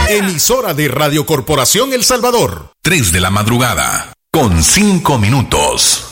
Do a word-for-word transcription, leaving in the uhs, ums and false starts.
Emisora de Radio Corporación El Salvador. tres de la madrugada, con cinco minutos.